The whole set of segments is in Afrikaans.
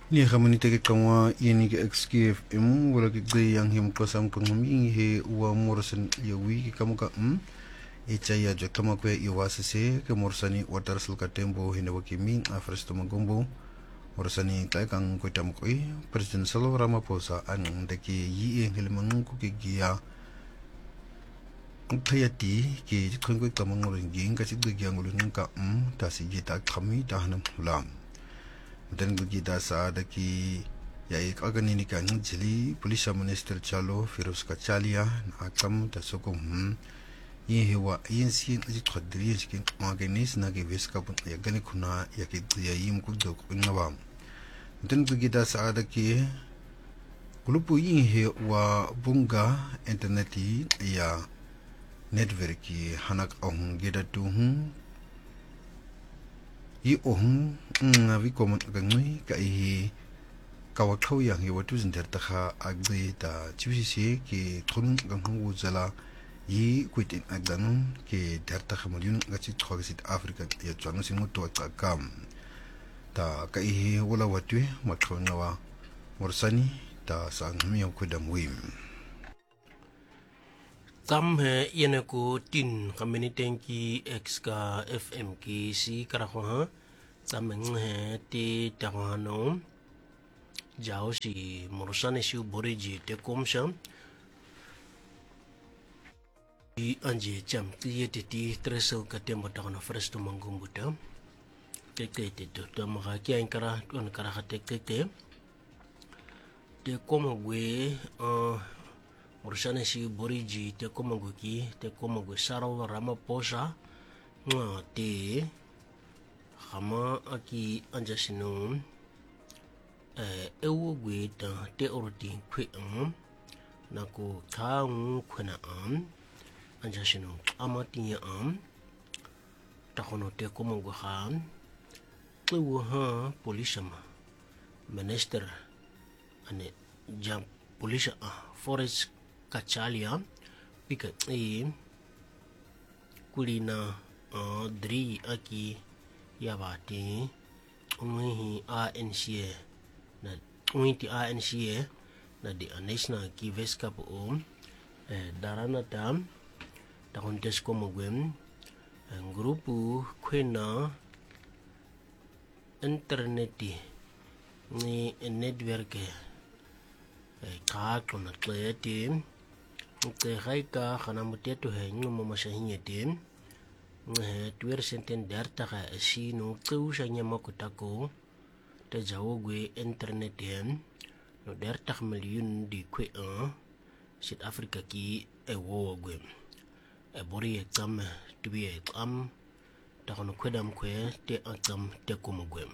Ni khamani teke kama yeni ke XKFM wala ke gbe yang him ko sam ko ngami he wa morsan ya wi ke kamu ka e chaya jo kama ko i wasese ke morsani watar sul ka tembo hine wa ke min afresto magombo morsani kai kang ko tam ko president Cyril Ramaphosa an de ke yi en helman ko ke giya khayati ke khon ko kama ngol ngin ka sig giya ngol ka ta si jita khami ta hanam lam dan gita saada ki ya ek agani ni kan jili police minister chalo Firoz Kachalia akam ta sokum ye hewa yensi ji khadri ji kin maganis na ke veska pun ya gani kuna ya ke ya yim ku do ku ngawam dan gita saada ki gulupu yin he wa bunga interneti ya network ki hanak on gida tu yi ohun vi komon gangui ka i kawakau yang he watu zinter takha agde ta chibisi ke thun gangu zala yi kuitin agdan ke darta khamulun gachi thogisit africa ya chanu singu to kam ta ka i wala watu makhonwa morsani ta sanghmi ko damwim Tam he yene ko tin community ki ex ka FM ki si karaho tam he ti tawano jao si morosane si boriji te komsha i anje jam ti ti tresel ka tembo tawano fresto mangumbuta te te to maka ki ankara on kara te komo gwe Morosane si boriji te komaguki te komagu Cyril Ramaphosa nga te khama aki anjasino ewo gwe ta te oroti kwe nako kaung kwena anjasino amati takono te komagu khan ewo ha polisama minister ane jam polisa forest Kachalia pika kulina dri aki yabati unhi ANC na unti ANC na di national ki veska po darana tam ta kontes ko mogwem grupo kwena interneti ni network ka klona kleti ke haika khana muteto he ngumo mashahinye tem tuer senten darta ka sino tsusa nyama kutako te jawogwe internet dem no darta million di kwe South Africa ki e wogwe e bori exam tubi exam ta kono kwedam kwe te exam te komogwe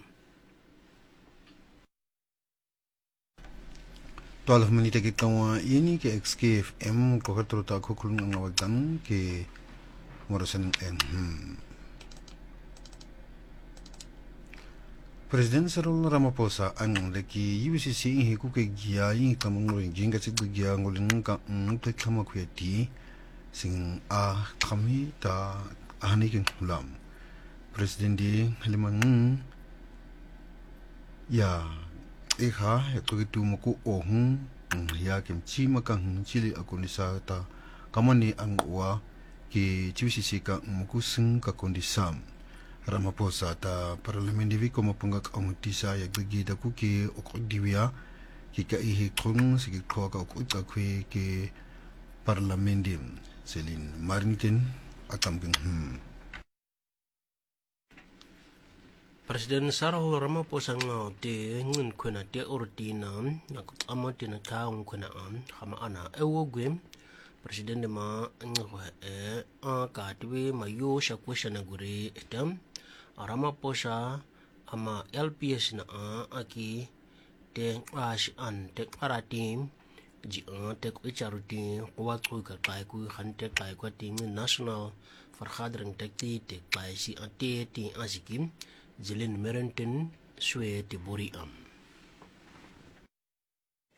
12 minute ke kawa yeni ke XKFM ko katro ta ko kulun ngawagdan ke morosan President Cyril Ramaphosa ang leki UCC he ku ke giya yin kamangro jinga chig giya ngolin ka te khama khweti sing a khami ta ahni kin lam President di haliman ya ekha to tu moko ohun ya kem chi makang chili akonisa ta kamani ang wa ke chiwisi ka moko sing ka kondisam Ramaphosa ta parliament divi ko mapungak ang tisa ya gigi da ku ke okdiwia ki ka ihi kong sige ko ka ka kwe ke parliament dim selin marnitin atam Presiden Cyril Ramaphosa nga te ngun kwena te ortina na amati na kaung kwena khama ana ewogwe Presiden ma ngwa ka tiwe mayo sha question gure etam Ramaphosa ama LPS na aki te ash an te paratim ji te icharuti kwa ku ka kai ku khante kai kwa tim national farkhadreng tekti te kai si ate ti asikim Jilin Merenten Swe te bori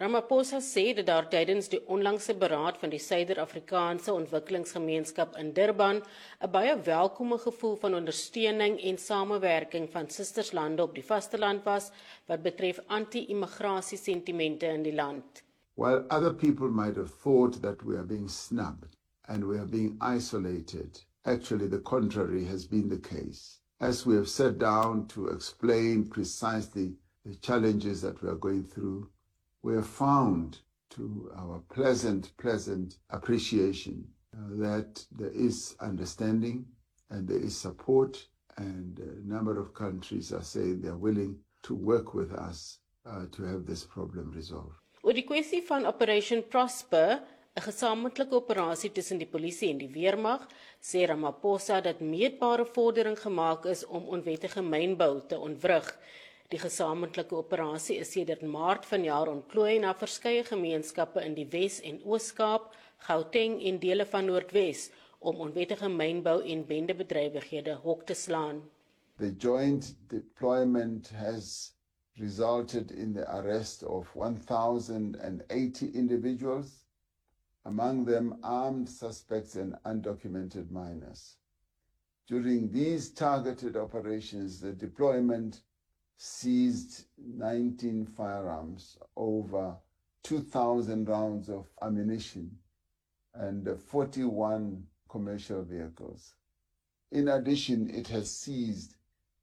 Ramaphosa sê dat daar tydens die onlangse beraad van die Suider-Afrikaanse Ontwikkelingsgemeenskap in Durban 'n baie welkome gevoel van ondersteuning en samewerking van sisterslande op die vasteland was wat betref anti-immigrasie sentimente in die land. While other people might have thought that we are being snubbed and we are being isolated, actually the contrary has been the case. As we have sat down to explain precisely the challenges that we are going through, we have found, to our pleasant appreciation, that there is understanding and there is support, and a number of countries are saying they are willing to work with us to have this problem resolved. Oor die kwessie van Operation Prosper, 'n gesamentlike operasie tussen die polisie en die weermag, sê Ramaphosa dat meetbare vordering gemaak is om onwettige mynbou te ontwrig. Die gesamentlike operasie is sedert Maart vanjaar ontplooi na verskeie gemeenskappe in die Wes- en Oos-Kaap, Gauteng en dele van Noordwes om onwettige mynbou en bendebedrywighede hok te slaan. The joint deployment has resulted in the arrest of 1,080 individuals, among them armed suspects and undocumented minors. During these targeted operations, the deployment seized 19 firearms, over 2,000 rounds of ammunition, and 41 commercial vehicles. In addition, it has seized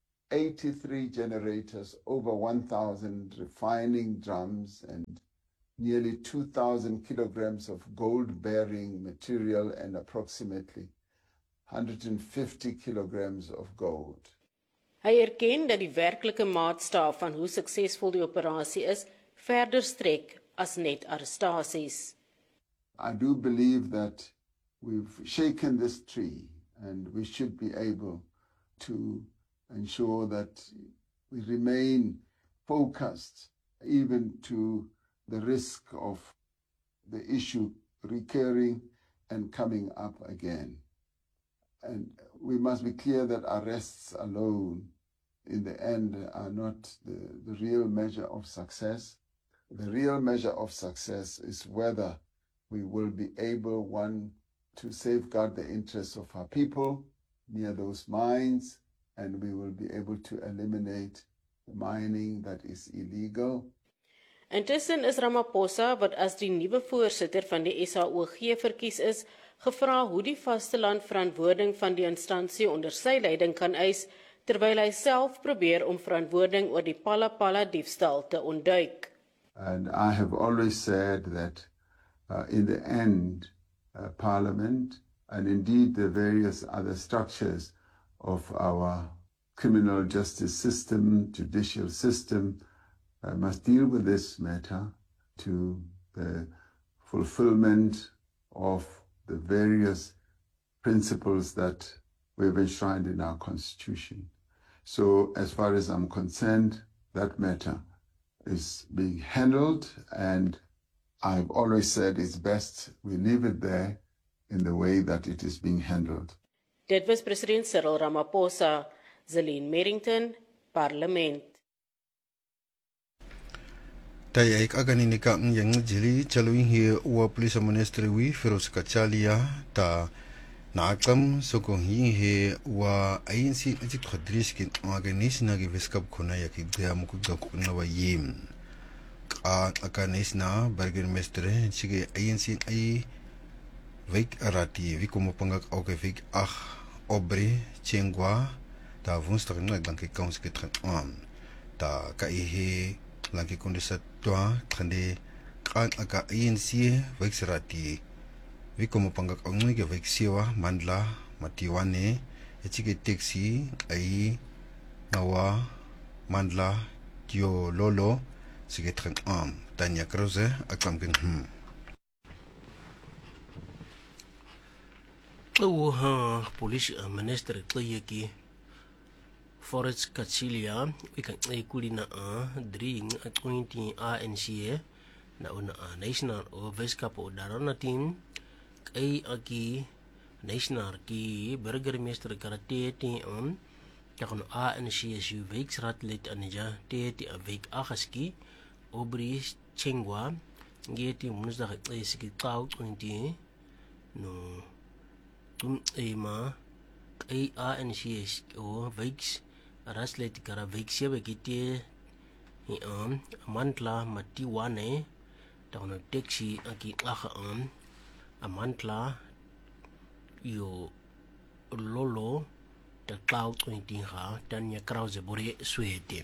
83 generators, over 1,000 refining drums, and nearly 2,000 kilograms of gold-bearing material and approximately 150 kilograms of gold. Hy erken dat die werklike maatstaaf van hoe suksesvol die operasie is, verder strek as net arrestasies. I do believe that we've shaken this tree and we should be able to ensure that we remain focused even to the risk of the issue recurring and coming up again. And we must be clear that arrests alone in the end are not the real measure of success. The real measure of success is whether we will be able, one, to safeguard the interests of our people near those mines, and we will be able to eliminate the mining that is illegal. Intussen is Ramaphosa, wat as die nuwe voorsitter van die SAOG verkies is, gevra hoe die vasteland verantwoording van die instansie onder sy leiding kan eis, terwyl hy self probeer om verantwoording oor die Phala diefstal te ontduik. And I have always said that in the end, Parliament and indeed the various other structures of our criminal justice system, judicial system, must deal with this matter to the fulfillment of the various principles that we've enshrined in our Constitution. So as far as I'm concerned, that matter is being handled, and I've always said it's best we leave it there in the way that it is being handled. Dit was president Cyril Ramaphosa, Zelene Merrington, Parlement. Tai ek agani ka yang jili chaluin hi wa police ministry wi Feroz Kachalia ta nakam soko hi he wa ANC ati khadris kin aganis na ge viskap khona ya ki gya mu ga kuna wa yim ka akanis na burgemeester chige ANC ai week arati wi komo pangak au ke week obre chengwa ta woensdag na dank ek kans ke tren ta ka he lagi kondisa tua khande kan aka ANC weksrati wi komo pangak ongi ke weksiwa mandla matiwane echike taxi ai nawa mandla tio lolo sige tren tanya kroze akam ken police minister Tlayeki Feroz Kachalia ikan kulina dring atwinti ANC na una national overskap darana team kai aki national ki burgemeester karate ti takon ANC weksraad lid anija te a week agaski obri chengwa ngeti munuza xexesi ki xa ucwinti no ema ANC o Vikes raslet kara Vikes yebe kiti amantla matiwane tauna taxi aki laga amantla yo lolo de cloud 20 ga dan je krause bore swete.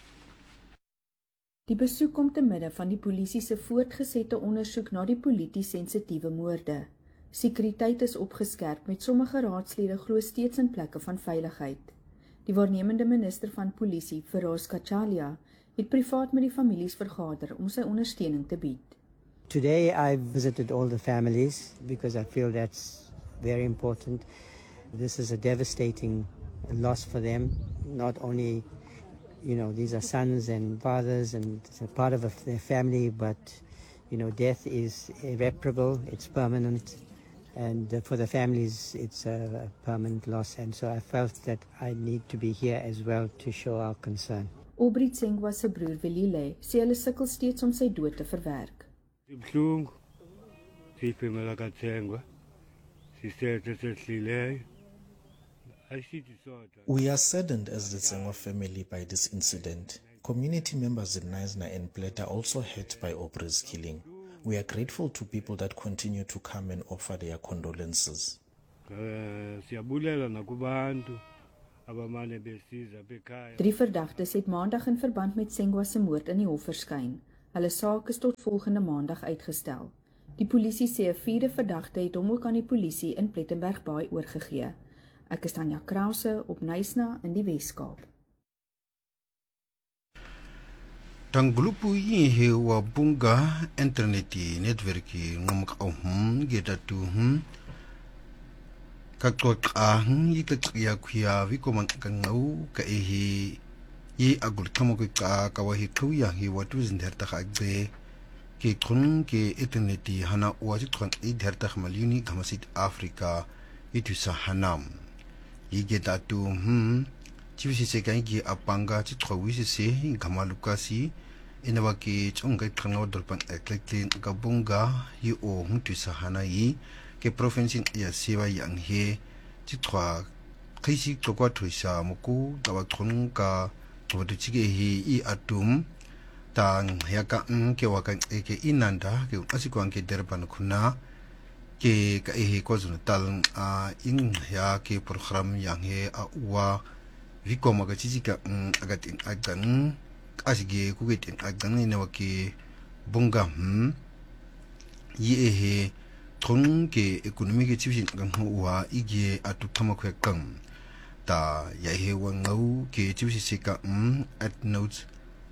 Die besoek kom te midde van die polisie se voortgesette ondersoek na die polities sensitiewe moorde. Sekuriteit is opgeskerp met sommige raadslede glo steeds in plekke van veiligheid. Die waarnemende minister van polisie, Feroz Kachalia, het privaat met die families vergader om sy ondersteuning te bied. Today I visited all the families because I feel that's very important. This is a devastating loss for them. Not only, these are sons and fathers and it's a part of their family, but, death is irreparable, it's permanent. And for the families, it's a permanent loss. And so I felt that I need to be here as well to show our concern. Aubrey Tsengwa se broer Velile sê hulle sukkel steeds om sy dood te verwerk. We are saddened as the Tsengwa family by this incident. Community members in Knysna and Plett are also hurt by Aubrey's killing. We are grateful to people that continue to come and offer their condolences. Drie verdagtes het maandag in verband met Tsengwa se moord in die hof verskyn. Hulle saak is tot volgende maandag uitgestel. Die polisie sê 'n vierde verdagte het hom ook aan die polisie in Plettenberg Baai oorgegee. Ek is Tanya Krause op Knysna in die Weskaap. Tangulupu yi wa bunga interneti netwerki ngomk gedatu kakotqa yitqiya kuya vikoman kangau ka yi agul kamoko ka wa hikuya hi watu zinderta khagbe ke khun ke interneti hana wa jitkhon iderta khamaluni gamasit Afrika itu sahanam yi gedatu Chivisi sekangi apanga chitrawisi se gamalukasi inawaki chonga kanga dolpan ekleklin gabunga yi o huntu sahana yi ke province ya sewa yang he chitwa kaisi chokwa tuisa muku gawa tronka tawadu chige hi I atum tang yaka ke waka ke inanda ke asikwan ke derban kuna ke ka he kozun tal in ya ke program yang he wa Viko magachizika agatin agan asige kugetin agan ne wake bunga ye tron ke economic chiefin gan wa ige atutama kwekam ta ya he wangau ke chiefisika at notes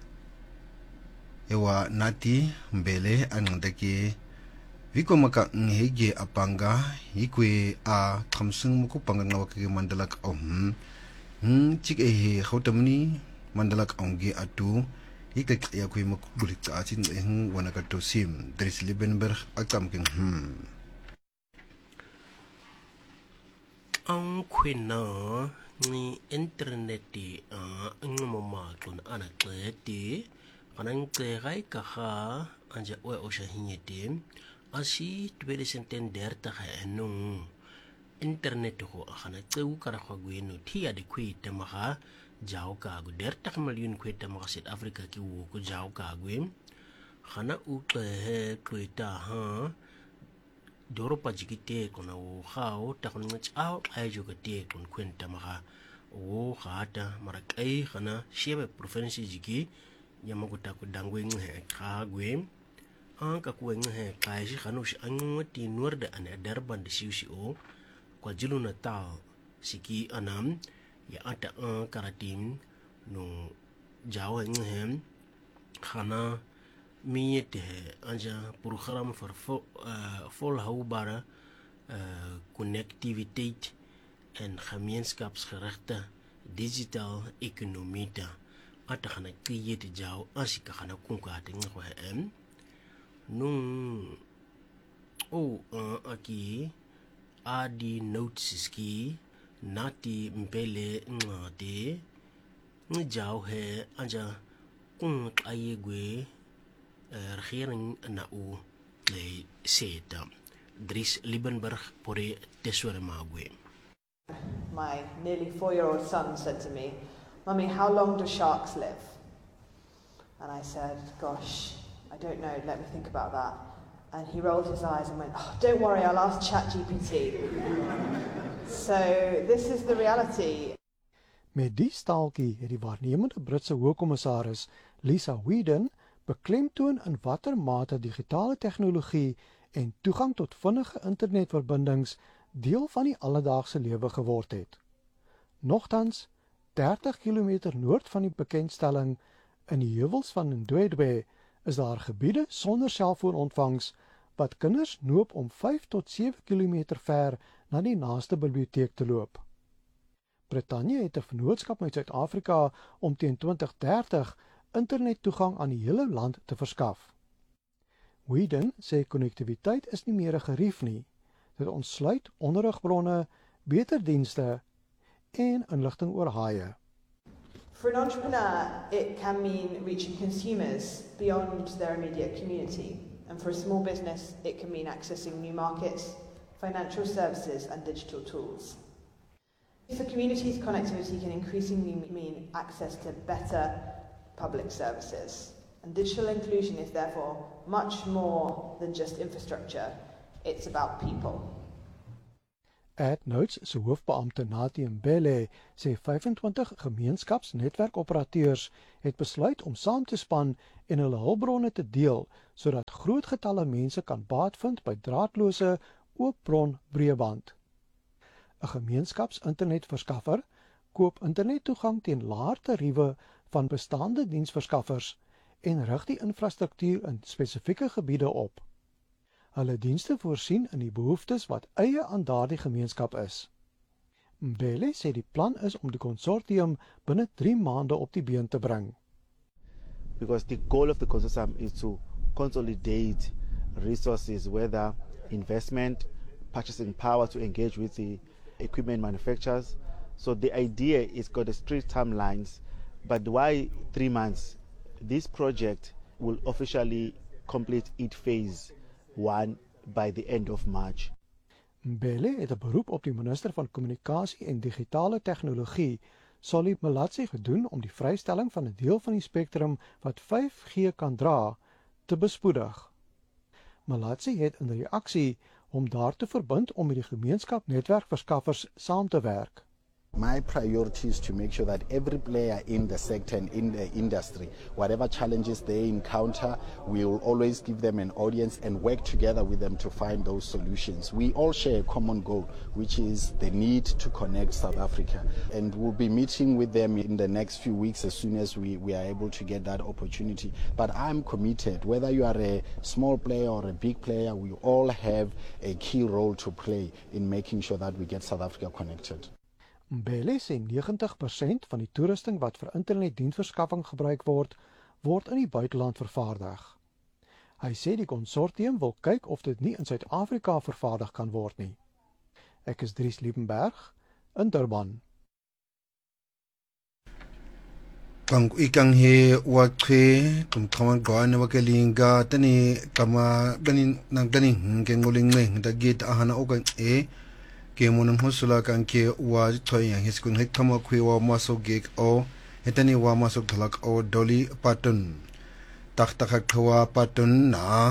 ewa nati mbele anandake Viko maka hege apanga ikwe a thamsung mukupanga ngawake mandalak chik khautamni mandalak aunge atu ikak ya kui makbulik ta chin wanaka to sim Dries Liebenberg akam king ang kwena ni interneti ngomoma kun anakleti kanang tsegai ka ha anja we o shahinyete asi 2030 enung internet ho khana tseu kara khagweno thia de khwita maga jaw ka gu derta million khwita maga South Africa ki wo ku jaw ka gwe khana u he khwita ha doropa jikite kona wo khao ta khon ngach aw ai jo kate kon khwenta maga wo khata mara kai khana shebe province jiki yamaguta ku dangwe nghe khagwe an ka ku nghe kai shi khanu shi angoti norde an Durban de siusi o KwaZulu Natal siki anam ya ata karatim no jaw nghem khana miyete anja program for volhoubare connectiviteit en gemeenskapsgerichte digital economie ata khana kriyete jaw asika khana kunka ngho nung aki adi notices ki nati mbele ngade njaw he anja kung ayegwe regering na u seta. Dries Liebenberg pore tesore magwe. My nearly 4-year-old son said to me, "Mummy, how long do sharks live?" And I said, "Gosh, I don't know, let me think about that." And he rolled his eyes and went, "Oh, don't worry, I'll ask ChatGPT." So this is the reality. Met die staaltjie het die waarnemende Britse hoofkommissaris Lisa Whedon beklemtoon in watter mate digitale tegnologie en toegang tot vinnige internetverbindings deel van die alledaagse lewe geword het. Nogtans, 30 km noord van die bekendstelling in die heuwels van Ndwedwe is daar gebiede sonder selfoonontvangs wat kinders noop om 5 tot 7 km ver na die naaste biblioteek te loop. Brittanje het 'n vennootskap met Suid-Afrika om teen 2030 internettoegang aan die hele land te verskaf. Whedon sê konnektiwiteit is nie meer 'n gerief nie. Dit ontsluit onderrigbronne, beter dienste en inligting oor haie. For an entrepreneur, it can mean reaching consumers beyond their immediate community. And for a small business, it can mean accessing new markets, financial services and digital tools. For communities, connectivity can increasingly mean access to better public services. And digital inclusion is therefore much more than just infrastructure. It's about people. AdNotes se hoofbeampte Nathi Mbele sê 25 gemeenskapsnetwerkoperateurs het besluit om saam te span en hulle hulpbronne te deel sodat groot getalle mense kan baat vind by draadlose oopbron breëband. 'n Gemeenskapsinternetverskaffer koop internettoegang teen laer tariewe van bestaande diensverskaffers en rig die infrastruktuur in spesifieke gebiede op. Hulle dienste voorsien in die behoeftes wat eie aan daardie gemeenskap is. Mbele sê die plan is om die konsortium binne 3 maande op die been te bring. Because the goal of the consortium is to consolidate resources, whether investment, purchasing power to engage with the equipment manufacturers. So the idea is got a strict timelines, but why 3 months? This project will officially complete its phase 1 by the end of March. Mbele het 'n beroep op die minister van kommunikasie en digitale tegnologie, Solly Malatsi, gedoen om die vrystelling van 'n deel van die spektrum wat 5G kan dra, te bespoedig. Malatsi het in reaksie om daar te verbind om met die gemeenskap netwerkverskaffers saam te werk. My priority is to make sure that every player in the sector and in the industry, whatever challenges they encounter, we will always give them an audience and work together with them to find those solutions. We all share a common goal, which is the need to connect South Africa. And we'll be meeting with them in the next few weeks as soon as we are able to get that opportunity. But I'm committed, whether you are a small player or a big player, we all have a key role to play in making sure that we get South Africa connected. Mbele sê 90% van die toerusting wat vir internetdiensverskaffing gebruik word in die buiteland vervaardig. Hy sê die konsortium wil kyk of dit nie in Suid-Afrika vervaardig kan word nie. Ek is Dries Liebenberg in Durban. Ikang he wakhe kumthama gwana wakalinga tani kama gani ngengolingwe dagit ahana okan ke monang hosula kan ke wa thoy yang hiskun hek thama khwe wa masok gek o hetani wa masok thalak o Dolly Parton taktak khwa Parton na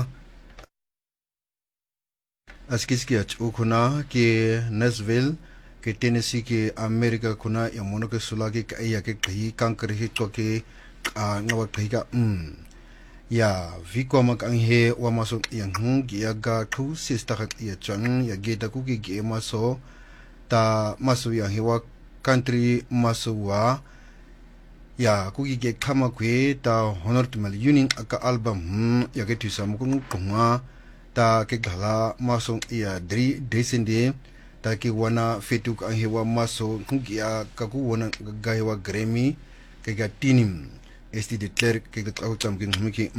askiski ach ukuna ke Nashville ke Tennessee ke America kuna ya monok sula ke ya ke khi kankar hi to ke ngawa thika ya vikoma kang he wa masok yang ya ga thu sister ya chang ya ge ta ku ge maso ta maso ya he wa country maso wa ya ku ge khama kwe ta honor to mal union aka album ya ge tu sam ku kunga ta ke gala maso ya dri desende ta ke wana fetuk ang he wa maso ku ya ka ku wana ga he wa Grammy ke ga tinim esti declare ke ga outam ke ngmiki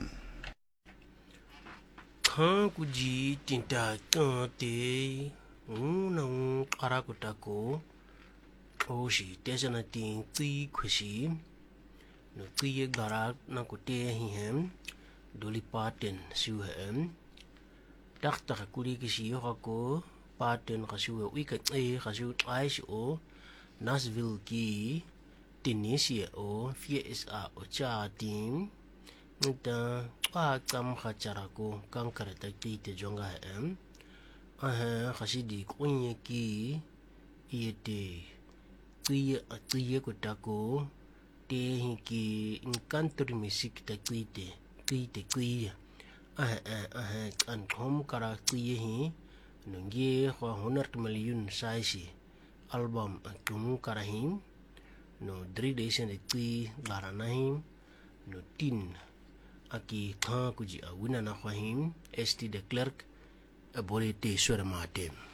Khan kuji tinta tante nang arakutako oshi tesana ting tsi khushi no tsi garak na kute hi hem Dolly Parton siu hem. Dacht dat kuri kisi ko Parton kasiu weekend kasiu twice o Nashville ki Tunisia o VSA o cha team. Nita tsam khachara ko kankara ta te jonga hem. Kasi di kunye ki iete tsiye ko tako te ki country music ta tsiye an thom kara tsiye hi nungi kho 100 million saisi album tum kara him no 3 days and 3 garana him no tin aki kha kuji awina na him ST de Klerk a bore te sura matem